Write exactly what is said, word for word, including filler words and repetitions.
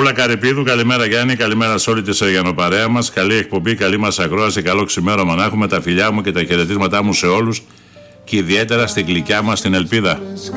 Νικόλα Καρυπίδου, καλημέρα Γιάννη, καλημέρα σε όλη τη Σεργιανοπαρέα μας. Καλή εκπομπή, καλή μας ακρόαση, καλό ξημέρωμα να έχουμε. Τα φιλιά μου και τα χαιρετίσματά μου σε όλους και ιδιαίτερα στην γλυκιά μας την Ελπίδα.